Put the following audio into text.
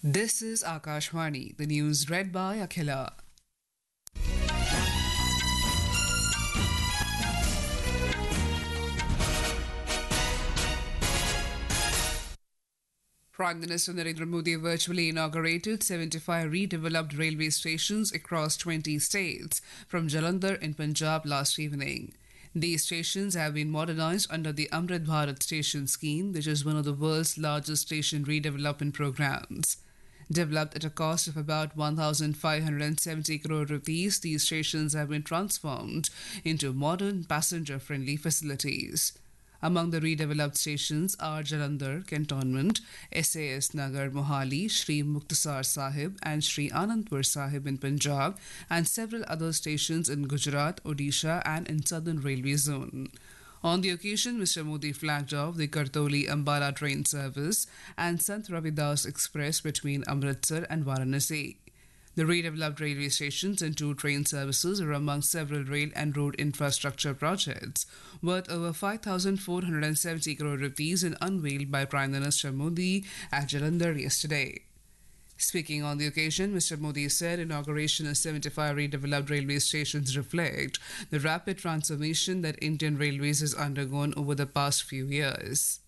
This is Akashvani, the news read by Akhila. Prime Minister Narendra Modi virtually inaugurated 75 redeveloped railway stations across 20 states from Jalandhar in Punjab last evening. These stations have been modernized under the Amrit Bharat Station Scheme, which is one of the world's largest station redevelopment programs. Developed at a cost of about 1,570 crore rupees, these stations have been transformed into modern passenger-friendly facilities. Among the redeveloped stations are Jalandhar Cantonment, SAS Nagar Mohali, Shri Muktasar Sahib and Shri Anandpur Sahib in Punjab, and several other stations in Gujarat, Odisha and in Southern Railway Zone. On the occasion, Mr. Modi flagged off the Kartoli-Ambala train service and Sant Ravidas Express between Amritsar and Varanasi. The redeveloped railway stations and two train services are among several rail and road infrastructure projects worth over 5,470 crore rupees and unveiled by Prime Minister Modi at Jalandhar yesterday. Speaking on the occasion, Mr. Modi said inauguration of 75 redeveloped railway stations reflect the rapid transformation that Indian Railways has undergone over the past few years.